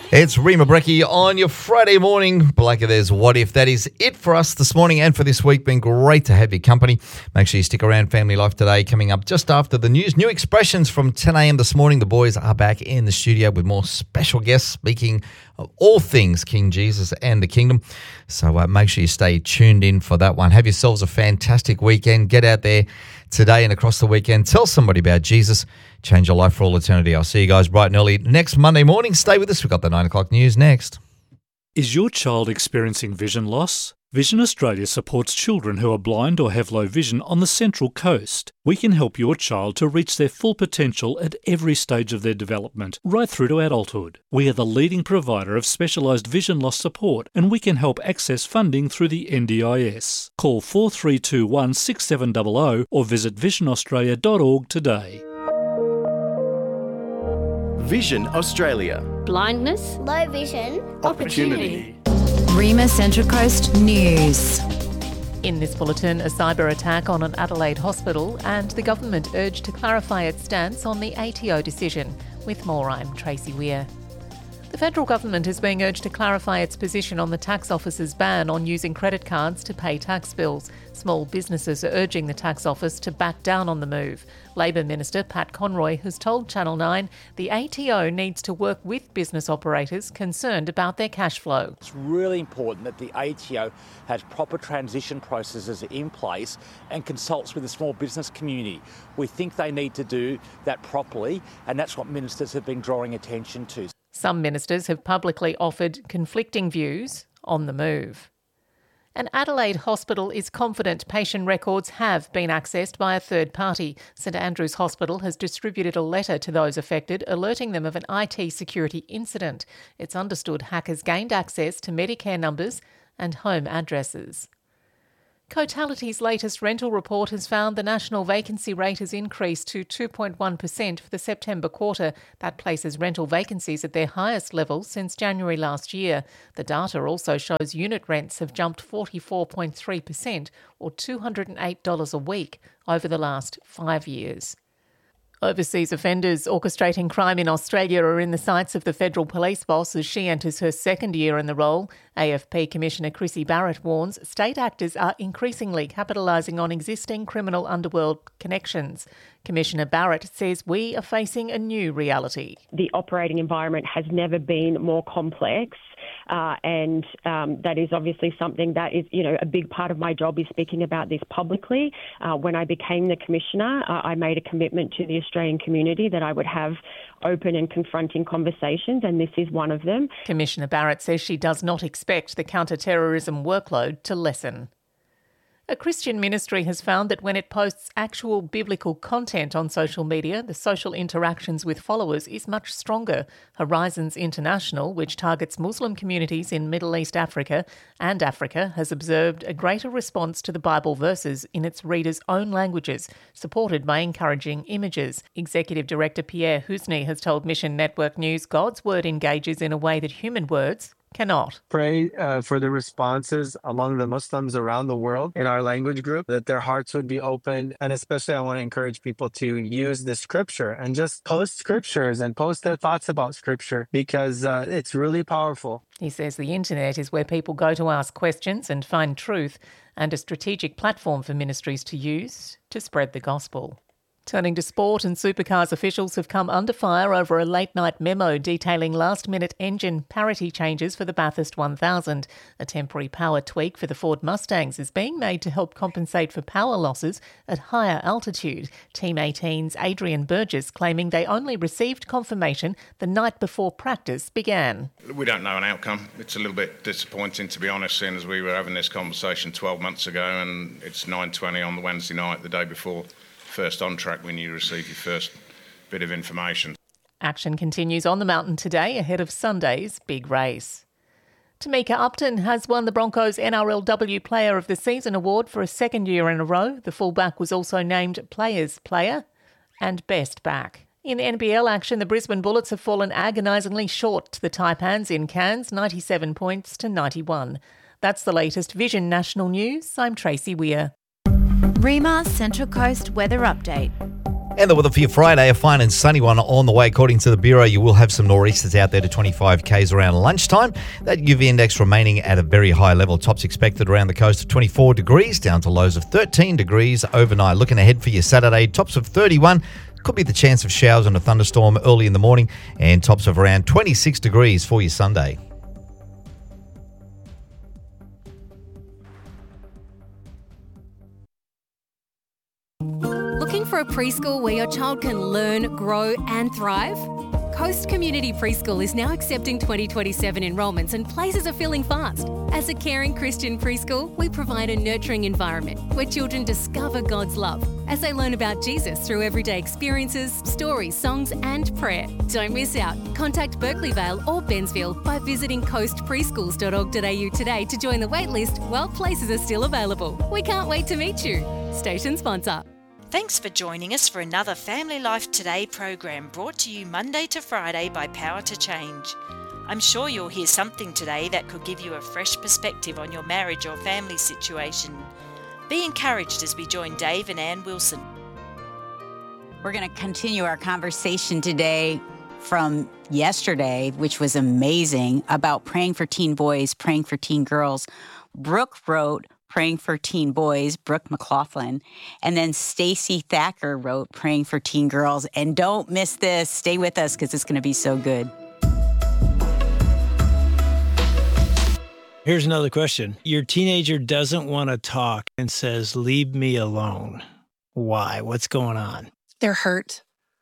It's Rima Brecky on your Friday morning. Blake, there's What If. That is it for us this morning and for this week. Been great to have your company. Make sure you stick around. Family Life today coming up just after the news. New expressions from 10 a.m. this morning. The boys are back in the studio with more special guests speaking of all things King Jesus and the kingdom. So make sure you stay tuned in for that one. Have yourselves a fantastic weekend. Get out there today and across the weekend. Tell somebody about Jesus. Change your life for all eternity. I'll see you guys bright and early next Monday morning. Stay with us. We've got the 9 o'clock news next. Is your child experiencing vision loss? Vision Australia supports children who are blind or have low vision on the Central Coast. We can help your child to reach their full potential at every stage of their development, right through to adulthood. We are the leading provider of specialised vision loss support, and we can help access funding through the NDIS. Call 4321 6700 or visit visionaustralia.org today. Vision Australia. Blindness, low vision, Opportunity. Rima Central Coast News. In this bulletin, a cyber attack on an Adelaide hospital and the government urged to clarify its stance on the ATO decision. With more, I'm Tracy Weir. The federal government is being urged to clarify its position on the tax office's ban on using credit cards to pay tax bills. Small businesses are urging the tax office to back down on the move. Labor Minister Pat Conroy has told Channel 9 the ATO needs to work with business operators concerned about their cash flow. It's really important that the ATO has proper transition processes in place and consults with the small business community. We think they need to do that properly, and that's what ministers have been drawing attention to. Some ministers have publicly offered conflicting views on the move. An Adelaide hospital is confident patient records have been accessed by a third party. St Andrew's Hospital has distributed a letter to those affected, alerting them of an IT security incident. It's understood hackers gained access to Medicare numbers and home addresses. Cotality's latest rental report has found the national vacancy rate has increased to 2.1% for the September quarter. That places rental vacancies at their highest level since January last year. The data also shows unit rents have jumped 44.3% or $208 a week over the last 5 years. Overseas offenders orchestrating crime in Australia are in the sights of the federal police boss as she enters her second year in the role. AFP Commissioner Chrissy Barrett warns state actors are increasingly capitalising on existing criminal underworld connections. Commissioner Barrett says we are facing a new reality. The operating environment has never been more complex. And that is obviously something that is, a big part of my job is speaking about this publicly. When I became the Commissioner, I made a commitment to the Australian community that I would have open and confronting conversations, and this is one of them. Commissioner Barrett says she does not expect the counter-terrorism workload to lessen. A Christian ministry has found that when it posts actual biblical content on social media, the social interactions with followers is much stronger. Horizons International, which targets Muslim communities in Middle East Africa and Africa, has observed a greater response to the Bible verses in its readers' own languages, supported by encouraging images. Executive Director Pierre Husny has told Mission Network News God's word engages in a way that human words cannot. Pray for the responses among the Muslims around the world in our language group, that their hearts would be open. And especially I want to encourage people to use the scripture and just post scriptures and post their thoughts about scripture because it's really powerful. He says the internet is where people go to ask questions and find truth, and a strategic platform for ministries to use to spread the gospel. Turning to sport, and Supercars officials have come under fire over a late-night memo detailing last-minute engine parity changes for the Bathurst 1000. A temporary power tweak for the Ford Mustangs is being made to help compensate for power losses at higher altitude. Team 18's Adrian Burgess claiming they only received confirmation the night before practice began. We don't know an outcome. It's a little bit disappointing, to be honest, seeing as we were having this conversation 12 months ago and it's 9:20 on the Wednesday night, the day before first on track, when you receive your first bit of information. Action continues on the mountain today ahead of Sunday's big race. Tamika Upton has won the Broncos NRLW Player of the Season award for a second year in a row. The fullback was also named Players Player and Best Back. In NBL action, the Brisbane Bullets have fallen agonisingly short to the Taipans in Cairns, 97 points to 91. That's the latest Vision National News. I'm Tracy Weir. Rima Central Coast Weather Update. And the weather for your Friday, a fine and sunny one on the way. According to the Bureau, you will have some nor'easters out there to 25 k's around lunchtime. That UV index remaining at a very high level. Tops expected around the coast of 24 degrees, down to lows of 13 degrees overnight. Looking ahead for your Saturday, tops of 31. Could be the chance of showers and a thunderstorm early in the morning, and tops of around 26 degrees for your Sunday. Looking for a preschool where your child can learn, grow and thrive? Coast Community Preschool is now accepting 2027 enrolments and places are filling fast. As a caring Christian preschool, we provide a nurturing environment where children discover God's love as they learn about Jesus through everyday experiences, stories, songs and prayer. Don't miss out. Contact Berkeley Vale or Bensville by visiting coastpreschools.org.au today to join the waitlist while places are still available. We can't wait to meet you. Station sponsor. Thanks for joining us for another Family Life Today program brought to you Monday to Friday by Power to Change. I'm sure you'll hear something today that could give you a fresh perspective on your marriage or family situation. Be encouraged as we join Dave and Ann Wilson. We're going to continue our conversation today from yesterday, which was amazing, about praying for teen boys, praying for teen girls. Brooke wrote Praying for Teen Boys, Brooke McLaughlin. And then Stacy Thacker wrote Praying for Teen Girls. And don't miss this. Stay with us because it's going to be so good. Here's another question. Your teenager doesn't want to talk and says, leave me alone. Why? What's going on? They're hurt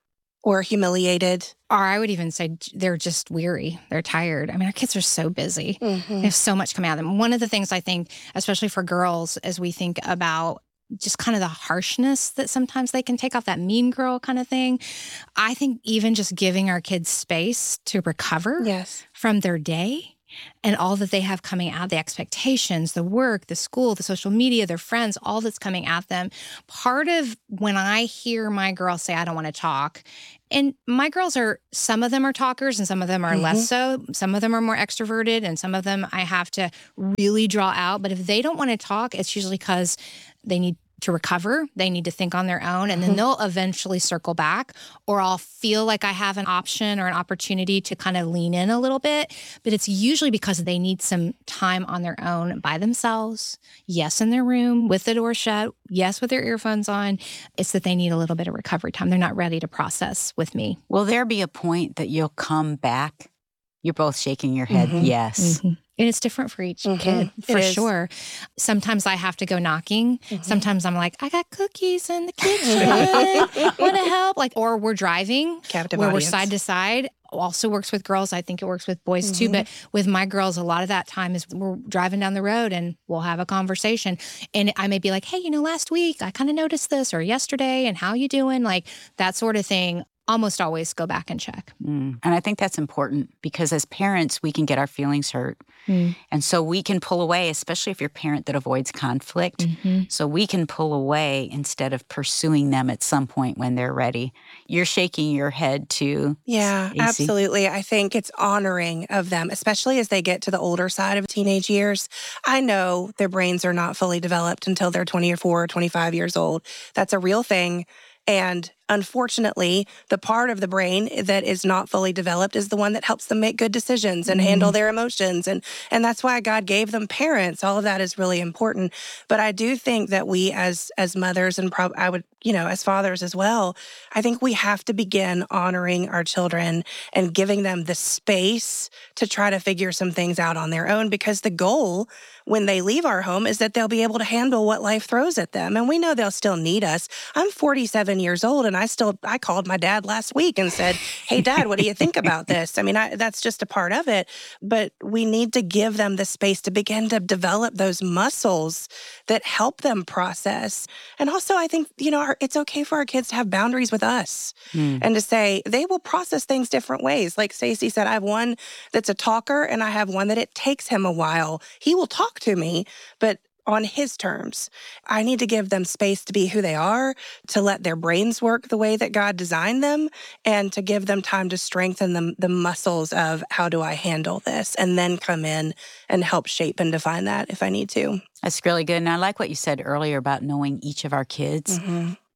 or humiliated. Or I would even say they're just weary. They're tired. I mean, our kids are so busy. Mm-hmm. They have so much coming at them. One of the things I think, especially for girls, as we think about just kind of the harshness that sometimes they can take off, that mean girl kind of thing, I think even just giving our kids space to recover from their day and all that they have coming out, the expectations, the work, the school, the social media, their friends, all that's coming at them. Part of when I hear my girls say, I don't want to talk, and my girls are, some of them are talkers and some of them are less so. Some of them are more extroverted and some of them I have to really draw out. But if they don't want to talk, it's usually because they need to recover. They need to think on their own, and then they'll eventually circle back, or I'll feel like I have an option or an opportunity to kind of lean in a little bit. But it's usually because they need some time on their own by themselves. Yes, in their room with the door shut. Yes, with their earphones on. It's that they need a little bit of recovery time. They're not ready to process with me. Will there be a point that you'll come back? You're both shaking your head. Yes. And it's different for each kid, for sure. Sometimes I have to go knocking. Sometimes I'm like, I got cookies in the kitchen. Want to help? Like, or we're driving, captive where audience. we're side to side. Also works with girls. I think it works with boys too. But with my girls, a lot of that time is we're driving down the road and we'll have a conversation. And I may be like, hey, last week I kind of noticed this, or yesterday, and how you doing? Like that sort of thing. Almost always go back and check. And I think that's important because as parents, we can get our feelings hurt. And so we can pull away, especially if you're a parent that avoids conflict. So we can pull away instead of pursuing them at some point when they're ready. You're shaking your head too. Yeah, AC. absolutely. I think it's honoring of them, especially as they get to the older side of teenage years. I know their brains are not fully developed until they're 24 or 25 years old. That's a real thing. And unfortunately, the part of the brain that is not fully developed is the one that helps them make good decisions and handle their emotions. And that's why God gave them parents. All of that is really important. But I do think that we as mothers and I would, as fathers as well, I think we have to begin honoring our children and giving them the space to try to figure some things out on their own, because the goal when they leave our home is that they'll be able to handle what life throws at them. And we know they'll still need us. I'm 47 years old and I called my dad last week and said, hey, Dad, what do you think about this? I mean, that's just a part of it. But we need to give them the space to begin to develop those muscles that help them process. And also, I think, it's okay for our kids to have boundaries with us and to say they will process things different ways. Like Stacey said, I have one that's a talker and I have one that it takes him a while. He will talk to me, but on his terms. I need to give them space to be who they are, to let their brains work the way that God designed them, and to give them time to strengthen the muscles of how do I handle this, and then come in and help shape and define that if I need to. That's really good. And I like what you said earlier about knowing each of our kids.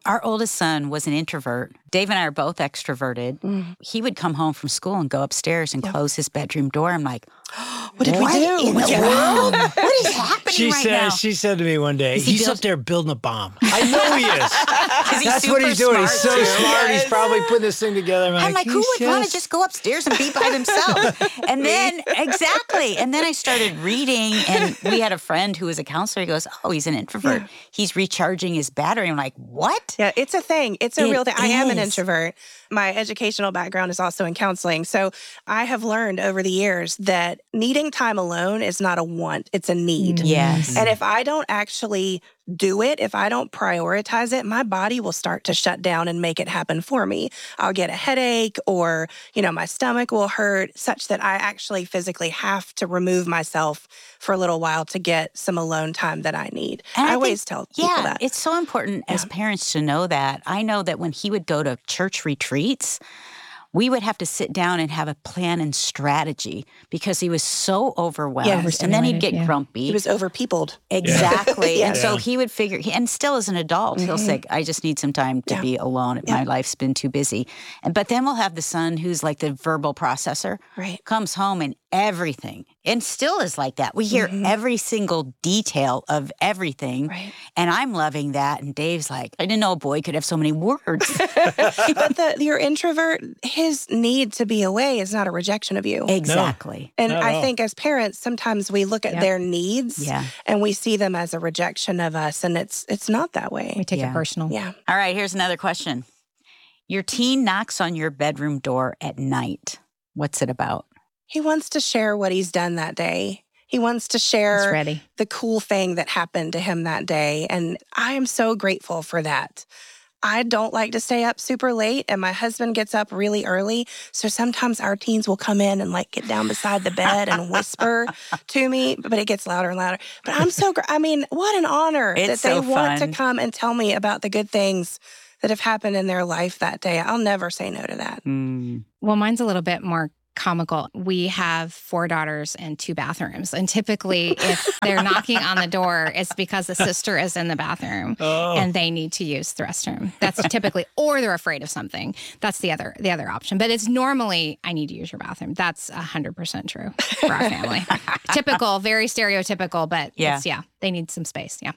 Our oldest son was an introvert. Dave and I are both extroverted. He would come home from school and go upstairs and close his bedroom door. I'm like, what did we do? In the world? What is happening now? She said to me one day, he's up there building a bomb. I know he is. He's That's what he's doing. He's so too. smart. He's probably putting this thing together. I'm like, who would want to just go upstairs and be by themselves? And then, exactly. And then I started reading, and we had a friend who was a counselor. He goes, oh, he's an introvert. He's recharging his battery. I'm like, what? Yeah, it's a thing. It's a real thing. I am an introvert. My educational background is also in counseling. So I have learned over the years that needing time alone is not a want, it's a need. Yes. And if I don't actually do it, if I don't prioritize it, my body will start to shut down and make it happen for me. I'll get a headache or, my stomach will hurt such that I actually physically have to remove myself for a little while to get some alone time that I need. And I always tell people that. It's so important as parents to know that. I know that when he would go to church retreats, we would have to sit down and have a plan and strategy because he was so overwhelmed. Yes. And then he'd get grumpy. He was overpeopled. Exactly. Yeah. And so he would figure, and still as an adult, he'll say, I just need some time to be alone. My life's been too busy. But then we'll have the son who's like the verbal processor, comes home and everything, and still is like that. We hear every single detail of everything. And I'm loving that. And Dave's like, I didn't know a boy could have so many words. But your introvert, his need to be away is not a rejection of you. Exactly. And I think as parents, sometimes we look at their needs and we see them as a rejection of us, and it's not that way. We take it personal. Yeah. All right, here's another question. Your teen knocks on your bedroom door at night. What's it about? He wants to share what he's done that day. He wants to share the cool thing that happened to him that day. And I am so grateful for that. I don't like to stay up super late, and my husband gets up really early. So sometimes our teens will come in and get down beside the bed and whisper to me, but it gets louder and louder. But I'm so, what an honor that they want to come and tell me about the good things that have happened in their life that day. I'll never say no to that. Well, mine's a little bit more comical. We have 4 daughters and 2 bathrooms. And typically, if they're knocking on the door, it's because the sister is in the bathroom and they need to use the restroom. That's typically, or they're afraid of something. That's the other option. But it's normally, I need to use your bathroom. That's 100% true for our family. Typical, very stereotypical, but they need some space. Yeah.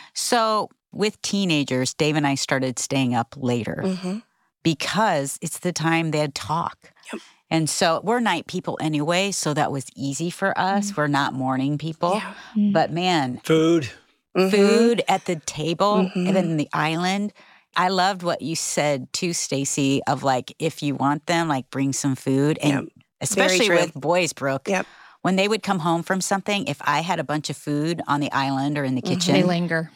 So with teenagers, Dave and I started staying up later because it's the time they'd talk. Yep. And so we're night people anyway, so that was easy for us. We're not morning people. But man, food at the table, and then the island. I loved what you said too, Stacey, of if you want them, bring some food. And especially with boys, Brooke. When they would come home from something, if I had a bunch of food on the island or in the kitchen. They linger.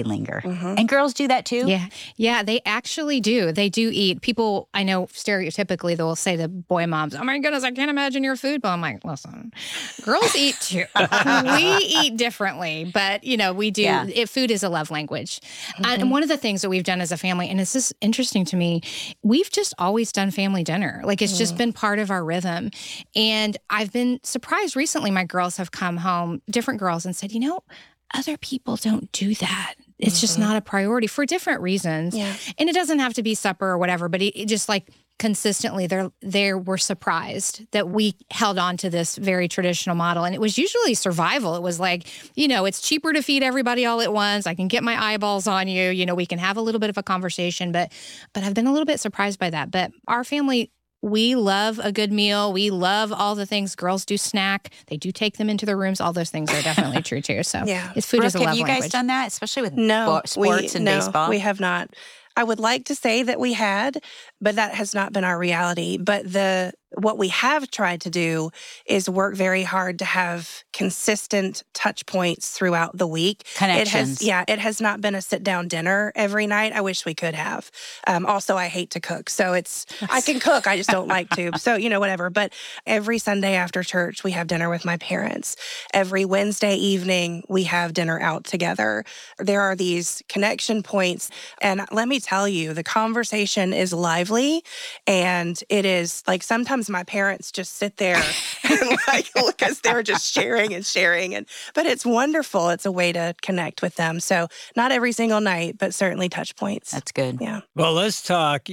And girls do that too? Yeah, they actually do. They do eat. People, I know stereotypically, they'll say to boy moms, oh my goodness, I can't imagine your food. But I'm like, listen, girls eat too. We eat differently, but we do. Food is a love language. And one of the things that we've done as a family, and it's just interesting to me, we've just always done family dinner. It's just been part of our rhythm. And I've been surprised recently, my girls have come home, different girls, and said, other people don't do that. It's just not a priority for different reasons. And it doesn't have to be supper or whatever, but it just consistently they were surprised that we held on to this very traditional model. And it was usually survival. It was it's cheaper to feed everybody all at once. I can get my eyeballs on you. We can have a little bit of a conversation, but I've been a little bit surprised by that. But our family, we love a good meal. We love all the things. Girls do snack. They do take them into their rooms. All those things are definitely true too. So it's food Brooke, is a love have you guys language. done that, especially with sports and no, baseball? We have not. I would like to say that we had, but that has not been our reality. But what we have tried to do is work very hard to have consistent touch points throughout the week. Connections. It has not been a sit-down dinner every night. I wish we could have. Also, I hate to cook. So I can cook, I just don't like to. So, whatever. But every Sunday after church, we have dinner with my parents. Every Wednesday evening, we have dinner out together. There are these connection points. And let me tell you, the conversation is lively lively. And it is like sometimes my parents just sit there and like because they're just sharing and sharing. But it's wonderful. It's a way to connect with them. So not every single night, but certainly touch points. That's good. Yeah. Well, let's talk,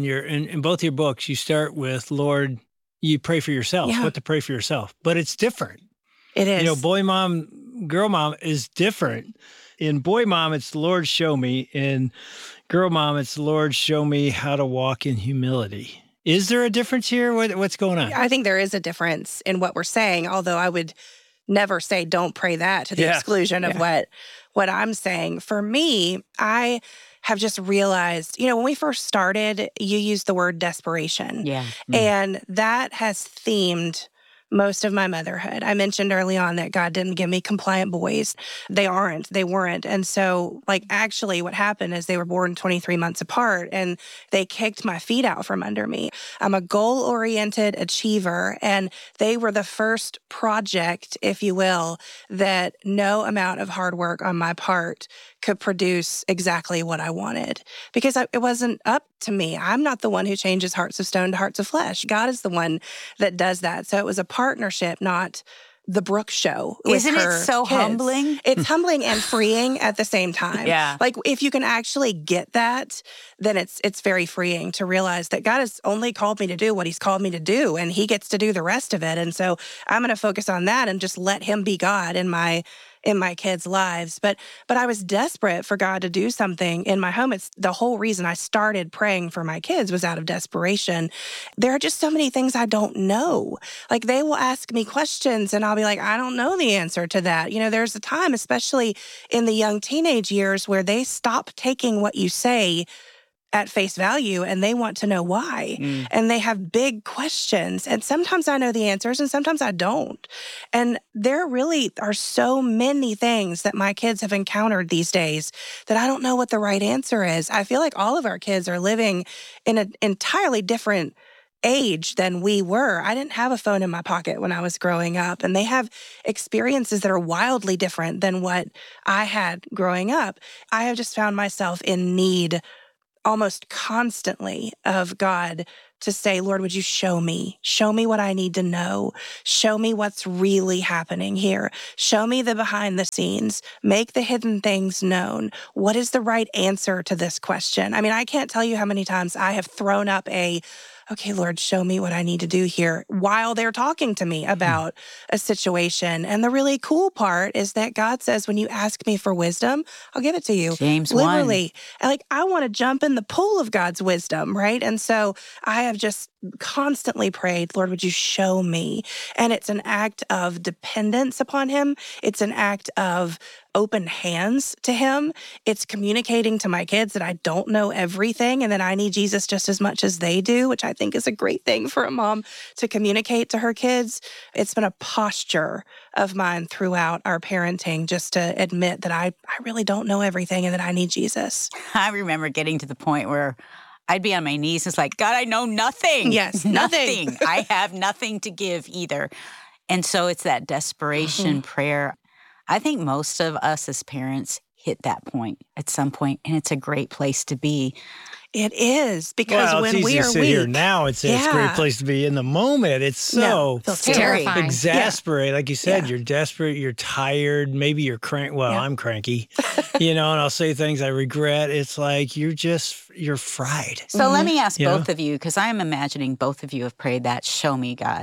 in both your books, you start with, Lord, you pray for yourself, what to pray for yourself. But it's different. It is. Boy mom, girl mom is different. In boy mom, it's Lord, show me. In girl mom, it's Lord, show me how to walk in humility. Is there a difference here? What's going on? I think there is a difference in what we're saying, although I would never say don't pray that to the exclusion of what I'm saying. For me, I have just realized, when we first started, you used the word desperation. Yeah. And that has themed most of my motherhood. I mentioned early on that God didn't give me compliant boys. They weren't. And so, actually what happened is they were born 23 months apart and they kicked my feet out from under me. I'm a goal-oriented achiever, and they were the first project, if you will, that no amount of hard work on my part could produce exactly what I wanted, because it wasn't up to me. I'm not the one who changes hearts of stone to hearts of flesh. God is the one that does that. So it was a partnership, not the Brooke show. Isn't it so kids. humbling? It's humbling and freeing at the same time. Yeah. If you can actually get that, then it's very freeing to realize that God has only called me to do what he's called me to do, and he gets to do the rest of it. And so I'm going to focus on that and just let him be God in my kids' lives. But I was desperate for God to do something in my home. It's the whole reason I started praying for my kids was out of desperation. There are just so many things I don't know. They will ask me questions and I'll be like, I don't know the answer to that. There's a time, especially in the young teenage years, where they stop taking what you say at face value and they want to know why. And they have big questions. And sometimes I know the answers and sometimes I don't. And there really are so many things that my kids have encountered these days that I don't know what the right answer is. I feel like all of our kids are living in an entirely different age than we were. I didn't have a phone in my pocket when I was growing up, and they have experiences that are wildly different than what I had growing up. I have just found myself in need almost constantly of God to say, Lord, would you show me what I need to know? Show me what's really happening here. Show me the behind the scenes. Make the hidden things known. What is the right answer to this question? I mean, I can't tell you how many times I have thrown up okay, Lord, show me what I need to do here while they're talking to me about a situation. And the really cool part is that God says, when you ask me for wisdom, I'll give it to you. James literally. 1. I want to jump in the pool of God's wisdom, right? And so I have just constantly prayed, Lord, would you show me? And it's an act of dependence upon him. It's an act of open hands to him. It's communicating to my kids that I don't know everything and that I need Jesus just as much as they do, which I think is a great thing for a mom to communicate to her kids. It's been a posture of mine throughout our parenting just to admit that I really don't know everything and that I need Jesus. I remember getting to the point where I'd be on my knees. It's like, God, I know nothing. Yes, nothing. I have nothing to give either. And so it's that desperation prayer. I think most of us as parents hit that point at some point, and it's a great place to be. It is, because when we are to sit weak, here now, it's a great place to be. In the moment, it's so terrifying, exasperating. Like you said, you're desperate, you're tired, maybe you're cranky. Well, I'm cranky, and I'll say things I regret. It's like you're fried. So let me ask both of you, because I'm imagining both of you have prayed that, show me, God.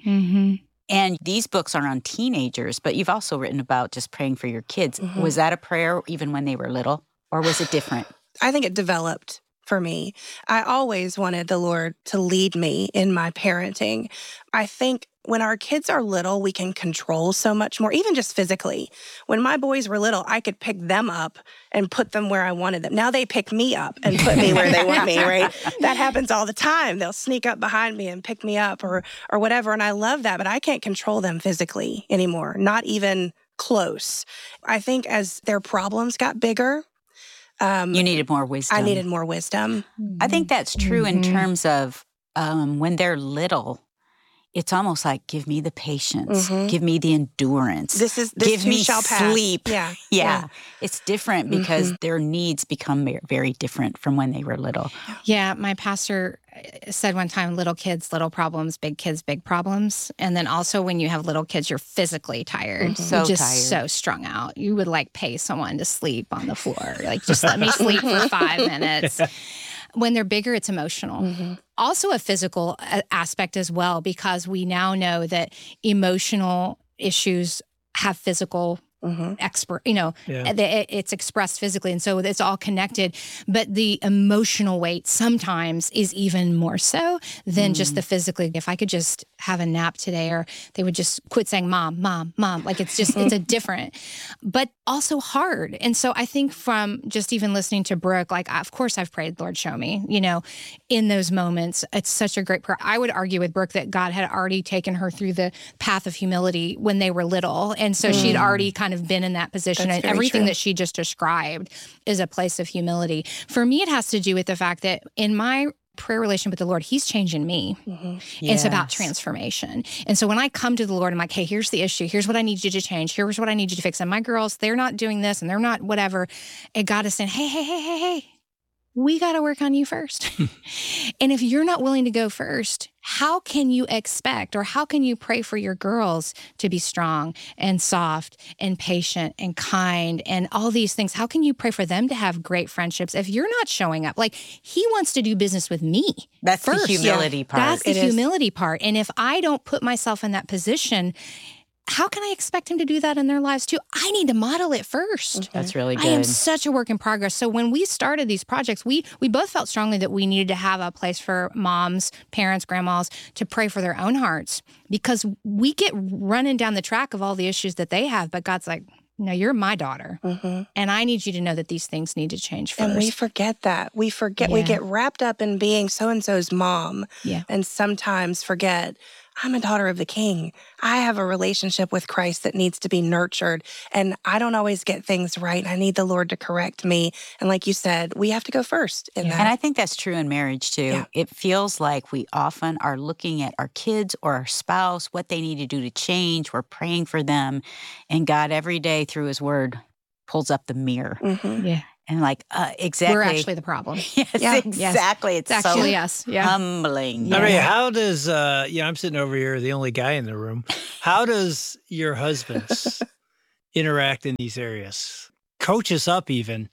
And these books are on teenagers, but you've also written about just praying for your kids. Was that a prayer even when they were little, or was it different? I think it developed for me. I always wanted the Lord to lead me in my parenting. I think when our kids are little, we can control so much more, even just physically. When my boys were little, I could pick them up and put them where I wanted them. Now they pick me up and put me where they want me, right? That happens all the time. They'll sneak up behind me and pick me up or whatever, and I love that, but I can't control them physically anymore, not even close. I think as their problems got bigger, you needed more wisdom. I needed more wisdom. I think that's true in terms of when they're little. it's almost like, give me the patience, give me the endurance. This give too me shall pass. sleep. Yeah. It's different because their needs become very different from when they were little. Yeah, my pastor said one time, little kids, little problems, big kids, big problems. And then also when you have little kids, you're physically tired. So you're just tired. so strung out. You would like pay someone to sleep on the floor. Like, just let me sleep for 5 minutes. When they're bigger, it's emotional. Also a physical aspect as well, because we now know that emotional issues have physical it's expressed physically. And so it's all connected. But the emotional weight sometimes is even more so than just the physically. If I could just have a nap today, or they would just quit saying, mom, mom, mom. Like, it's just, it's a different, but also hard. And so I think from just even listening to Brooke, like, of course I've prayed, Lord, show me, in those moments. It's such a great prayer. I would argue with Brooke that God had already taken her through the path of humility when they were little. And so she'd already kind of been in that position. That's and very everything true. that she just described is a place of humility. For me, it has to do with the fact that in my prayer relation with the Lord, He's changing me. It's about transformation. And so when I come to the Lord, I'm like, hey, here's the issue. Here's what I need you to change. Here's what I need you to fix. And my girls, they're not doing this and they're not whatever. And God is saying, hey, we got to work on you first. And if you're not willing to go first, how can you expect, or how can you pray for your girls to be strong and soft and patient and kind and all these things? How can you pray for them to have great friendships if you're not showing up? Like, He wants to do business with me. That's first. the humility part. That's the humility part. And if I don't put myself in that position, how can I expect Him to do that in their lives too? I need to model it first. That's really good. I am such a work in progress. So when we started these projects, we both felt strongly that we needed to have a place for moms, parents, grandmas to pray for their own hearts, because we get running down the track of all the issues that they have. But God's like, no, you're my daughter. And I need you to know that these things need to change first. And we forget that. We get wrapped up in being so-and-so's mom. And sometimes forget, I'm a daughter of the King. I have a relationship with Christ that needs to be nurtured. And I don't always get things right. I need the Lord to correct me. And like you said, we have to go first in that. And I think that's true in marriage too. Yeah. It feels like we often are looking at our kids or our spouse, what they need to do to change. We're praying for them. And God, every day through His Word, pulls up the mirror. And like, exactly. We're actually the problem. Yes, exactly. It's actually so us. Humbling. I mean, how does, I'm sitting over here, the only guy in the room. How does your husbands interact in these areas? Coach us up even.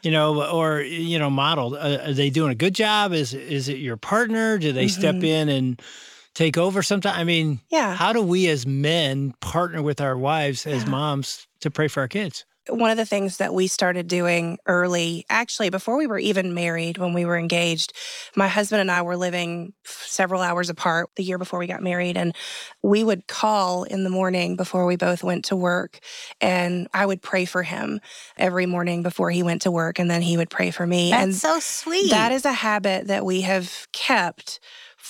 Or model. Are they doing a good job? Is it your partner? Do they step in and take over sometime? I mean, how do we as men partner with our wives as moms to pray for our kids? One of the things that we started doing early, actually before we were even married, when we were engaged, my husband and I were living several hours apart the year before we got married. And we would call in the morning before we both went to work. And I would pray for him every morning before he went to work. And then he would pray for me. That's so sweet. That is a habit that we have kept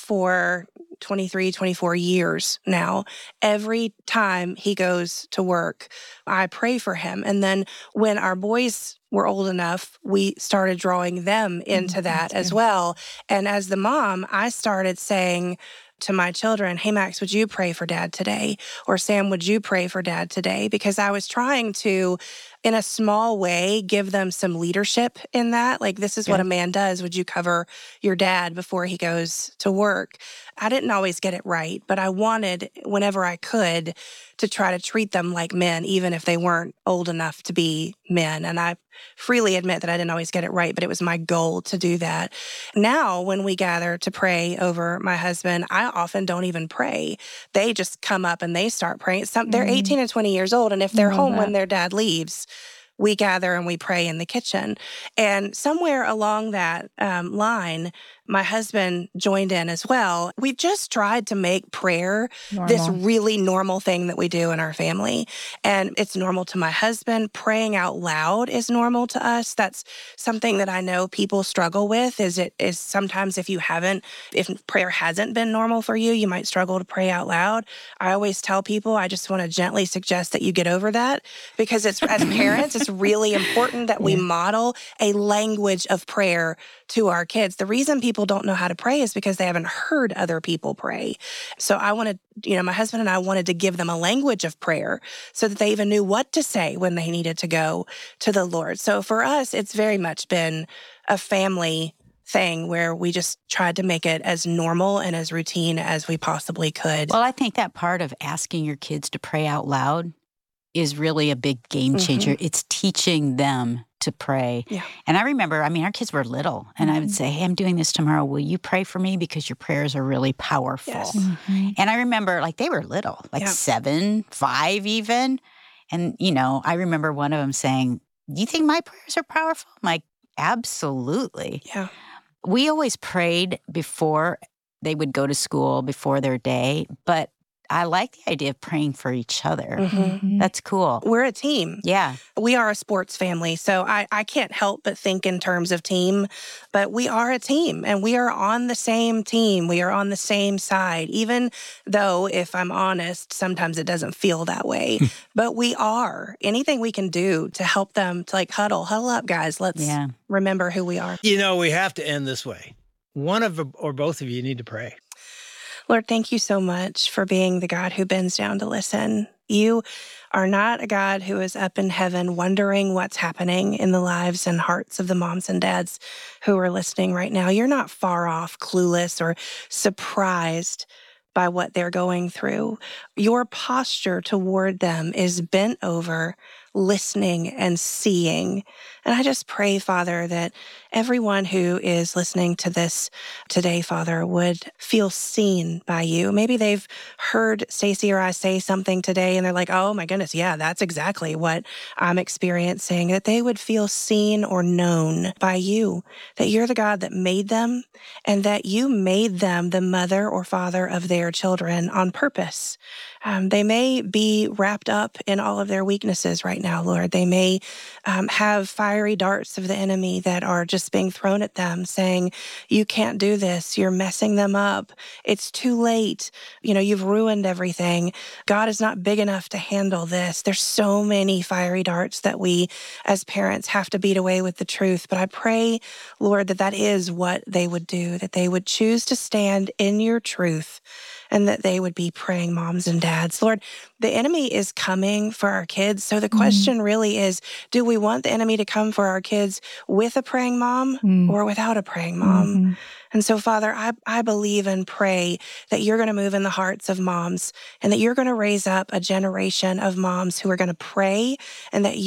for 23, 24 years now. Every time he goes to work, I pray for him. And then when our boys were old enough, we started drawing them into that as well. And as the mom, I started saying to my children, hey, Max, would you pray for Dad today? Or Sam, would you pray for Dad today? Because I was trying to, in a small way, give them some leadership in that. Like, this is what a man does. Would you cover your dad before he goes to work? I didn't always get it right, but I wanted, whenever I could, to try to treat them like men, even if they weren't old enough to be men. And I freely admit that I didn't always get it right, but it was my goal to do that. Now, when we gather to pray over my husband, I often don't even pray. They just come up and they start praying. They're 18 and 20 years old, and if they're home when their dad leaves, we gather and we pray in the kitchen. And somewhere along that line, my husband joined in as well. We've just tried to make prayer this really normal thing that we do in our family. And it's normal to my husband. Praying out loud is normal to us. That's something that I know people struggle with, is sometimes if prayer hasn't been normal for you, you might struggle to pray out loud. I always tell people, I just want to gently suggest that you get over that, because as parents, it's really important that we model a language of prayer to our kids. The reason people people don't know how to pray is because they haven't heard other people pray. So I wanted, my husband and I wanted to give them a language of prayer so that they even knew what to say when they needed to go to the Lord. So for us, it's very much been a family thing where we just tried to make it as normal and as routine as we possibly could. Well, I think that part of asking your kids to pray out loud is really a big game changer. Mm-hmm. It's teaching them to pray. Yeah. And I remember, our kids were little, and I would say, hey, I'm doing this tomorrow. Will you pray for me? Because your prayers are really powerful. Yes. Mm-hmm. And I remember, they were little, 7, 5 even. And, I remember one of them saying, do you think my prayers are powerful? I'm like, absolutely. Yeah. We always prayed before they would go to school, before their day, but I like the idea of praying for each other. Mm-hmm. That's cool. We're a team. Yeah. We are a sports family, so I can't help but think in terms of team, but we are a team, and we are on the same team. We are on the same side, even though, if I'm honest, sometimes it doesn't feel that way. But we are. Anything we can do to help them to huddle up, guys. Let's remember who we are. We have to end this way. One of or both of you need to pray. Lord, thank you so much for being the God who bends down to listen. You are not a God who is up in heaven wondering what's happening in the lives and hearts of the moms and dads who are listening right now. You're not far off, clueless, or surprised by what they're going through. Your posture toward them is bent over, listening and seeing. And I just pray, Father, that everyone who is listening to this today, Father, would feel seen by you. Maybe they've heard Stacey or I say something today and they're like, oh my goodness, yeah, that's exactly what I'm experiencing. That they would feel seen or known by you, that you're the God that made them and that you made them the mother or father of their children on purpose. They may be wrapped up in all of their weaknesses right now, Lord. They may have fiery darts of the enemy that are just being thrown at them saying, you can't do this. You're messing them up. It's too late. You've ruined everything. God is not big enough to handle this. There's so many fiery darts that we as parents have to beat away with the truth. But I pray, Lord, that is what they would do, that they would choose to stand in your truth and that they would be praying moms and dads. Lord, the enemy is coming for our kids. So the question really is, do we want the enemy to come for our kids with a praying mom or without a praying mom? And so, Father, I believe and pray that you're going to move in the hearts of moms and that you're going to raise up a generation of moms who are going to pray and that